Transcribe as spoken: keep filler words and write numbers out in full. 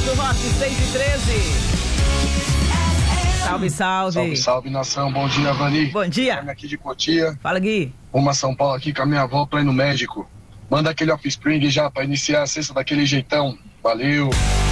do Rock, seis e treze. Salve, salve. Salve, salve, nação. Bom dia, Vani. Bom dia. Estamos aqui de Cotia. Fala, Gui. Vamos a São Paulo aqui com a minha avó pra ir no médico. Manda aquele Offspring já pra iniciar a sexta daquele jeitão. Valeu.